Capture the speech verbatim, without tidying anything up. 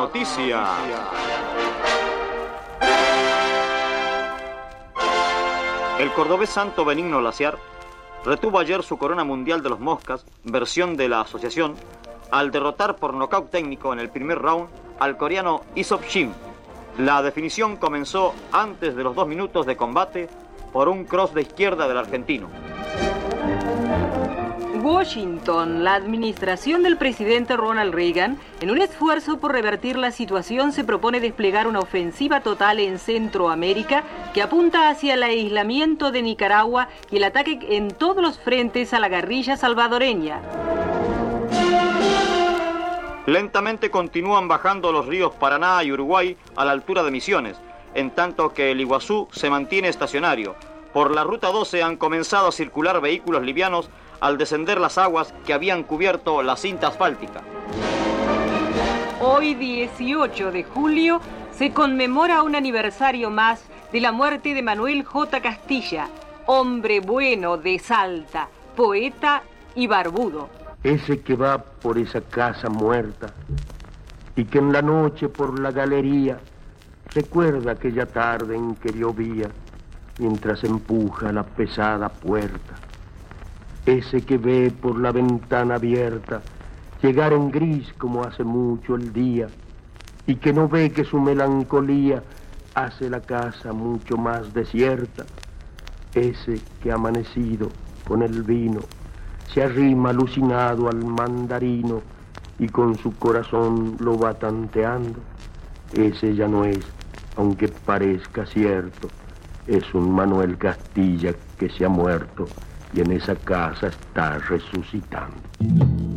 noticia. El cordobés Santo Benigno Laciar retuvo ayer su corona mundial de los Moscas, versión de la asociación, al derrotar por nocaut técnico en el primer round al coreano Isop Shim. La definición comenzó antes de los dos minutos de combate por un cross de izquierda del argentino. Washington, la administración del presidente Ronald Reagan, en un esfuerzo por revertir la situación, se propone desplegar una ofensiva total en Centroamérica que apunta hacia el aislamiento de Nicaragua y el ataque en todos los frentes a la guerrilla salvadoreña. Lentamente continúan bajando los ríos Paraná y Uruguay a la altura de Misiones, en tanto que el Iguazú se mantiene estacionario. Por la Ruta doce han comenzado a circular vehículos livianos al descender las aguas que habían cubierto la cinta asfáltica. Hoy, dieciocho de julio, se conmemora un aniversario más de la muerte de Manuel J. Castilla, hombre bueno de Salta, poeta y barbudo. Ese que va por esa casa muerta y que en la noche por la galería recuerda aquella tarde en que llovía mientras empuja la pesada puerta. Ese que ve por la ventana abierta llegar en gris como hace mucho el día y que no ve que su melancolía hace la casa mucho más desierta. Ese que amanecido con el vino se arrima alucinado al mandarino y con su corazón lo va tanteando. Ese ya no es, aunque parezca cierto, es un Manuel Castilla que se ha muerto y en esa casa está resucitando.